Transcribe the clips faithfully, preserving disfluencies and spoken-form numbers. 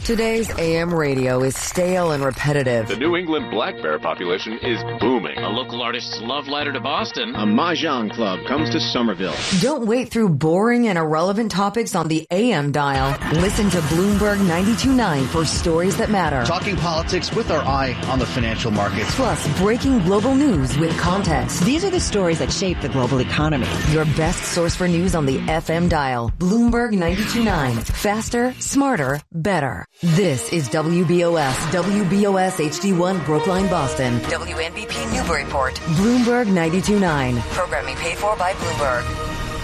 Today's A M radio is stale and repetitive. The New England black bear population is booming. A local artist's love letter to Boston. A Mahjong club comes to Somerville. Don't wait through boring and irrelevant topics on the A M dial. Listen to Bloomberg ninety-two point nine for stories that matter. Talking politics with our eye on the financial markets. Plus, breaking global news with context. These are the stories that shape the global economy. Your best source for news on the F M dial. Bloomberg ninety-two point nine. Faster, smarter, better. This is W B O S, W B O S H D one Brookline, Boston. W N B P Newburyport. Bloomberg ninety-two point nine. Programming paid for by Bloomberg.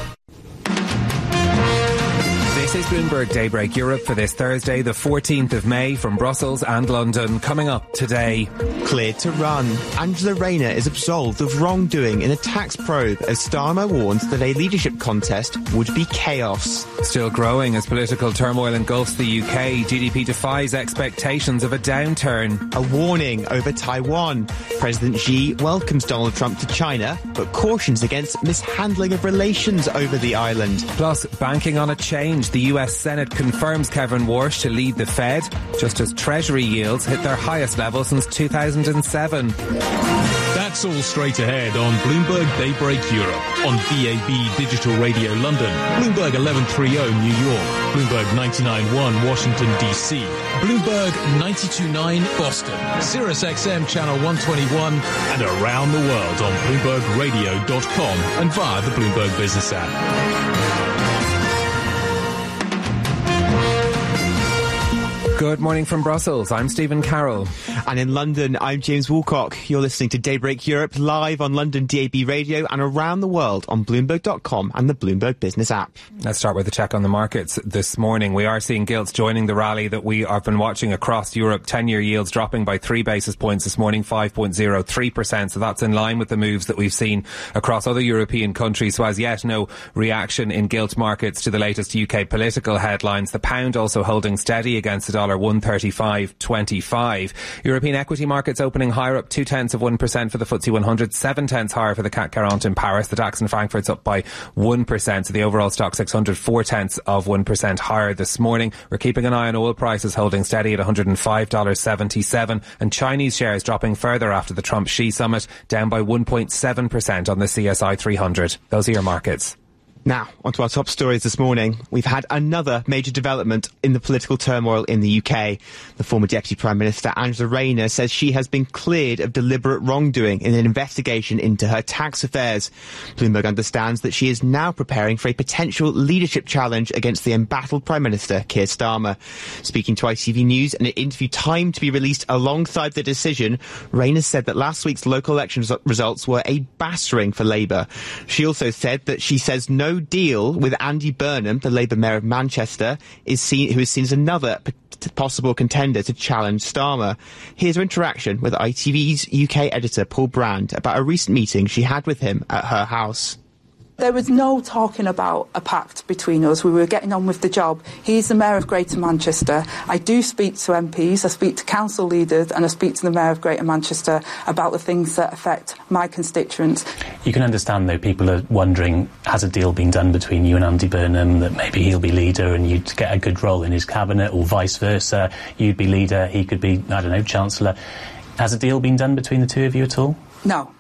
This is Bloomberg Daybreak Europe for this Thursday, the fourteenth of May, from Brussels and London. Coming up today. Cleared to run. Angela Rayner is absolved of wrongdoing in a tax probe as Starmer warns that a leadership contest would be chaos. Still growing as political turmoil engulfs the U K. G D P defies expectations of a downturn. A warning over Taiwan. President Xi welcomes Donald Trump to China, but cautions against mishandling of relations over the island. Plus, banking on a change. The U S Senate confirms Kevin Warsh to lead the Fed, just as Treasury yields hit their highest level since two thousand seven. That's all straight ahead on Bloomberg Daybreak Europe, on D A B Digital Radio London, Bloomberg eleven thirty New York, Bloomberg ninety-nine point one Washington, D C, Bloomberg ninety-two point nine Boston, Sirius X M Channel one twenty-one, and around the world on Bloomberg Radio dot com and via the Bloomberg Business app. Good morning from Brussels. I'm Stephen Carroll. And in London, I'm James Woolcock. You're listening to Daybreak Europe live on London D A B Radio and around the world on Bloomberg dot com and the Bloomberg Business app. Let's start with a check on the markets this morning. We are seeing gilts joining the rally that we have been watching across Europe. ten-year yields dropping by three basis points this morning, five point zero three percent. So that's in line with the moves that we've seen across other European countries. So as yet, no reaction in gilt markets to the latest U K political headlines. The pound also holding steady against the dollar, one thirty-five twenty-five. European equity markets opening higher, up two tenths of one percent for the F T S E one hundred, seven tenths higher for the C A C quarante in Paris. The DAX in Frankfurt's up by one percent. So the overall stock six hundred, four tenths of one percent higher this morning. We're keeping an eye on oil prices holding steady at one hundred five dollars seventy-seven, and Chinese shares dropping further after the Trump-Xi summit, down by one point seven percent on the C S I three hundred. Those are your markets. Now, onto our top stories this morning. We've had another major development in the political turmoil in the U K. The former Deputy Prime Minister, Angela Rayner, says she has been cleared of deliberate wrongdoing in an investigation into her tax affairs. Bloomberg understands that she is now preparing for a potential leadership challenge against the embattled Prime Minister, Keir Starmer. Speaking to I T V News in an interview timed to be released alongside the decision, Rayner said that last week's local election results were a battering for Labour. She also said that she says no deal with Andy Burnham, the Labour Mayor of Manchester, is seen, who is seen as another p- possible contender to challenge Starmer. Here's her interaction with I T V's U K editor Paul Brand about a recent meeting she had with him at her house. There was no talking about a pact between us. We were getting on with the job. He's the Mayor of Greater Manchester. I do speak to M Ps, I speak to council leaders, and I speak to the Mayor of Greater Manchester about the things that affect my constituents. You can understand, though, people are wondering, has a deal been done between you and Andy Burnham, that maybe he'll be leader and you'd get a good role in his cabinet, or vice versa? You'd be leader, he could be, I don't know, Chancellor. Has a deal been done between the two of you at all? No.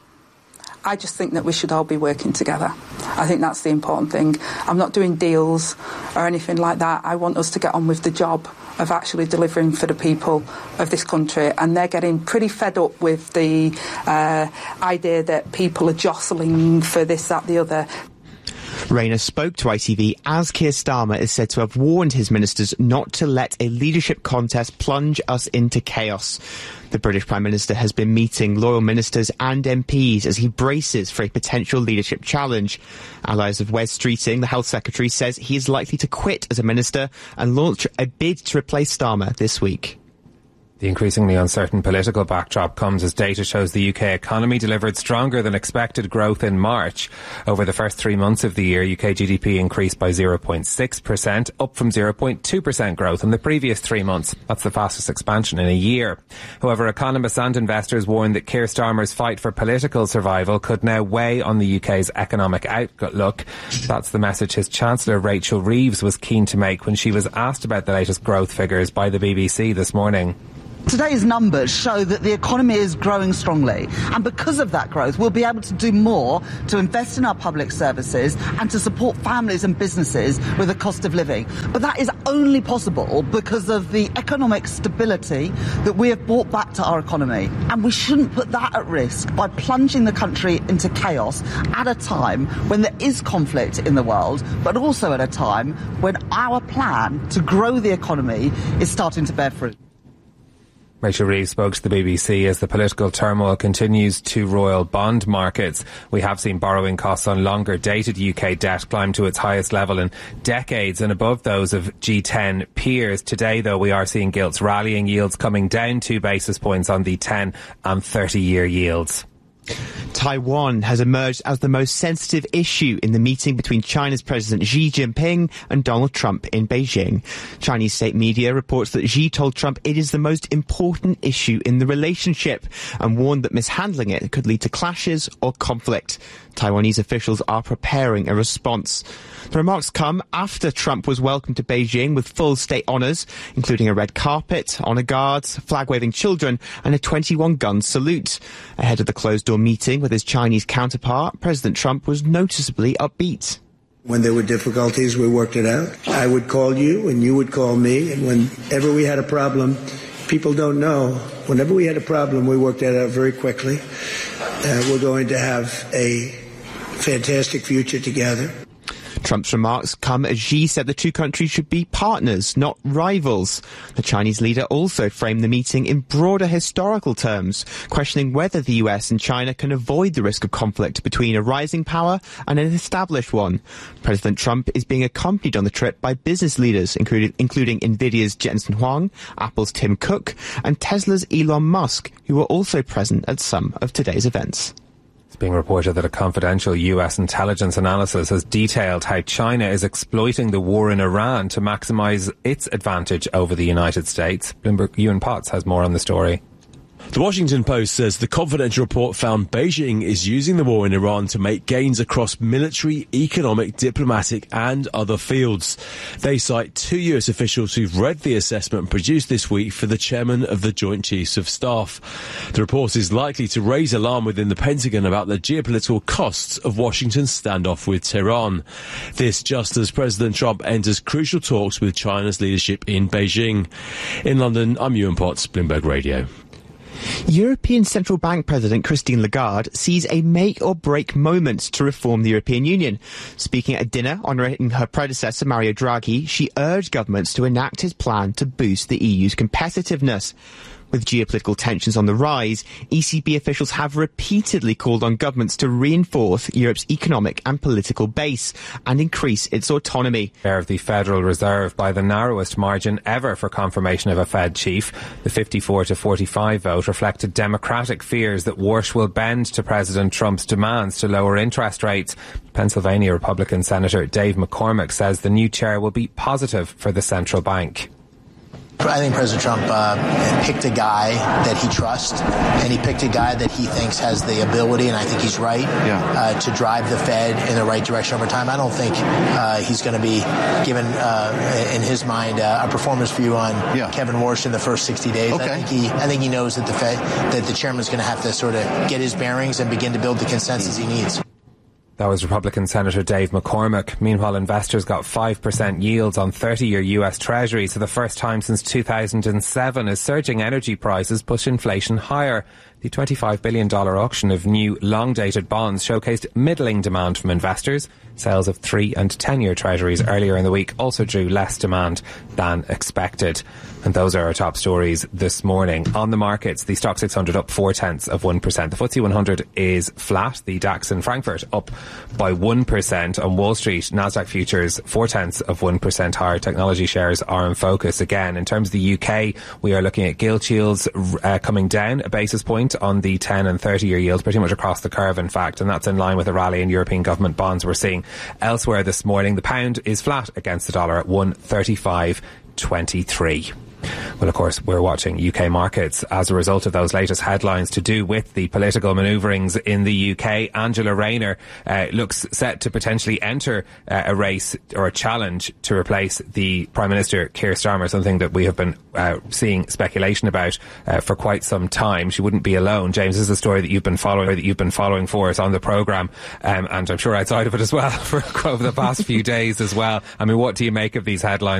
I just think that we should all be working together. I think that's the important thing. I'm not doing deals or anything like that. I want us to get on with the job of actually delivering for the people of this country, and they're getting pretty fed up with the uh, idea that people are jostling for this, that, the other. Rayner spoke to I T V as Keir Starmer is said to have warned his ministers not to let a leadership contest plunge us into chaos. The British Prime Minister has been meeting loyal ministers and M Ps as he braces for a potential leadership challenge. Allies of Wes Streeting, the Health Secretary, says he is likely to quit as a minister and launch a bid to replace Starmer this week. The increasingly uncertain political backdrop comes as data shows the U K economy delivered stronger than expected growth in March. Over the first three months of the year, U K G D P increased by zero point six percent, up from zero point two percent growth in the previous three months. That's the fastest expansion in a year. However, economists and investors warn that Keir Starmer's fight for political survival could now weigh on the U K's economic outlook. That's the message his Chancellor Rachel Reeves was keen to make when she was asked about the latest growth figures by the B B C this morning. Today's numbers show that the economy is growing strongly, and because of that growth we'll be able to do more to invest in our public services and to support families and businesses with the cost of living. But that is only possible because of the economic stability that we have brought back to our economy, and we shouldn't put that at risk by plunging the country into chaos at a time when there is conflict in the world, but also at a time when our plan to grow the economy is starting to bear fruit. Rachel Reeves spoke to the B B C as the political turmoil continues to roil bond markets. We have seen borrowing costs on longer dated U K debt climb to its highest level in decades and above those of G ten peers. Today, though, we are seeing gilts rallying, yields coming down two basis points on the ten and thirty year yields. Taiwan has emerged as the most sensitive issue in the meeting between China's President Xi Jinping and Donald Trump in Beijing. Chinese state media reports that Xi told Trump it is the most important issue in the relationship and warned that mishandling it could lead to clashes or conflict. Taiwanese officials are preparing a response. The remarks come after Trump was welcomed to Beijing with full state honours, including a red carpet, honour guards, flag-waving children and a twenty-one gun salute. Ahead of the closed-door meeting with his Chinese counterpart, President Trump was noticeably upbeat. When there were difficulties, we worked it out. I would call you and you would call me, and whenever we had a problem, people don't know, whenever we had a problem, we worked that out very quickly. Uh, we're going to have a fantastic future together. Trump's remarks come as Xi said the two countries should be partners, not rivals. The Chinese leader also framed the meeting in broader historical terms, questioning whether the U S and China can avoid the risk of conflict between a rising power and an established one. President Trump is being accompanied on the trip by business leaders, including, including Nvidia's Jensen Huang, Apple's Tim Cook, and Tesla's Elon Musk, who were also present at some of today's events. It's being reported that a confidential U S intelligence analysis has detailed how China is exploiting the war in Iran to maximise its advantage over the United States. Bloomberg Ewan Potts has more on the story. The Washington Post says the confidential report found Beijing is using the war in Iran to make gains across military, economic, diplomatic and other fields. They cite two U S officials who've read the assessment produced this week for the chairman of the Joint Chiefs of Staff. The report is likely to raise alarm within the Pentagon about the geopolitical costs of Washington's standoff with Tehran. This just as President Trump enters crucial talks with China's leadership in Beijing. In London, I'm Ewan Potts, Bloomberg Radio. European Central Bank President Christine Lagarde sees a make-or-break moment to reform the European Union. Speaking at a dinner honouring her predecessor Mario Draghi, she urged governments to enact his plan to boost the E U's competitiveness. With geopolitical tensions on the rise, E C B officials have repeatedly called on governments to reinforce Europe's economic and political base and increase its autonomy. Chair of the Federal Reserve by the narrowest margin ever for confirmation of a Fed chief. The fifty-four to forty-five vote reflected democratic fears that Warsh will bend to President Trump's demands to lower interest rates. Pennsylvania Republican Senator Dave McCormick says the new chair will be positive for the central bank. I think President Trump uh, picked a guy that he trusts, and he picked a guy that he thinks has the ability, and I think he's right, yeah. uh, to drive the Fed in the right direction over time. I don't think uh, he's going to be given, uh, in his mind, uh, a performance view on yeah. Kevin Warsh in the first sixty days. Okay. I think he, I think he knows that the Fed, that the chairman's going to have to sort of get his bearings and begin to build the consensus he needs. That was Republican Senator Dave McCormick. Meanwhile, investors got five percent yields on thirty year U S Treasuries for the first time since two thousand seven as surging energy prices push inflation higher. The twenty-five billion dollars auction of new long-dated bonds showcased middling demand from investors. Sales of three and ten-year treasuries earlier in the week also drew less demand than expected. And those are our top stories this morning. On the markets, the Stock six hundred up four tenths of one percent. The F T S E one hundred is flat. The DAX in Frankfurt up by one percent. On Wall Street, Nasdaq futures four tenths of one percent higher. Technology shares are in focus again. In terms of the U K, we are looking at gilt yields uh, coming down a basis point on the ten and thirty year yields, pretty much across the curve, in fact, and that's in line with a rally in European government bonds we're seeing elsewhere this morning. The pound is flat against the dollar at one thirty-five twenty-three. Well, of course, we're watching U K markets as a result of those latest headlines to do with the political manoeuvrings in the U K. Angela Rayner uh, looks set to potentially enter uh, a race or a challenge to replace the Prime Minister, Keir Starmer, something that we have been uh, seeing speculation about uh, for quite some time. She wouldn't be alone. James, this is a story that you've been following, that you've been following for us on the programme, um, and I'm sure outside of it as well for over the past few days as well. I mean, what do you make of these headlines?